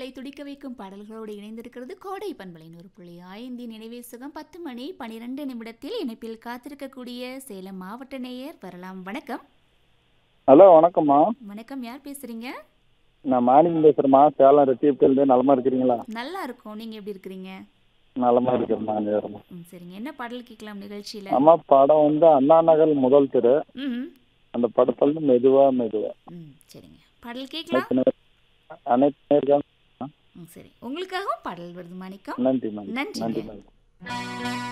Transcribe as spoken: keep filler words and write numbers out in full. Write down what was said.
மனங்களை துடிக்க வைக்கும் பாடல்களோடு இணைந்திருக்கிறது கோடை பண்பலையின் ஒரு புள்ளி ஐந்தின் நினைவே சுகம். பத்து மணி பனிரெண்டு நிமிடத்தில் இணைப்பில் காத்திருக்கக்கூடிய சேலம் மாவட்ட நேயர் வரலாம். வணக்கம். ஹலோ, வணக்கம்மா. வணக்கம், யார் பேசுறீங்க? நான் மார்னிங் பேசுறேம்மா. சேலம் ரெட்டியப்டிலிருந்து. நலமா இருக்கிறீங்களா? நல்லா இருக்கும், நீங்க எப்படி இருக்கிறீங்க? நலமா இருக்கிறேம்மா. நேரமா. ம், சரிங்க. என்ன பாடல் கேட்கலாம் நிகழ்ச்சியில? அம்மா, படம் வந்து அண்ணா நகர் முதல் தெரு. ம் அந்த படத்துல இருந்து மெதுவா மெதுவா. ம் சரிங்க, பாடல் கேட்கலாம். அனைத்து நேர்- அனைத்து நேர்கள் ம் சரி, உங்களுக்காகவும் பாடல் வருது மாணிக்கம். நன்றி மேம். நன்றிங்க. நன்றி மேம்.